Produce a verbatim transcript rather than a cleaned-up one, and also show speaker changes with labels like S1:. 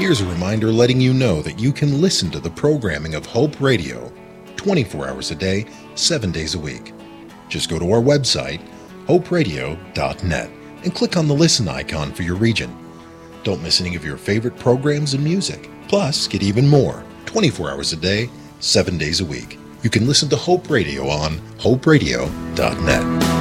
S1: Here's a reminder letting you know that you can listen to the programming of Hope Radio twenty-four hours a day, seven days a week. Just go to our website, hope radio dot net, and click on the listen icon for your region. Don't miss any of your favorite programs and music. Plus, get even more, twenty-four hours a day, seven days a week. You can listen to Hope Radio on hope radio dot net.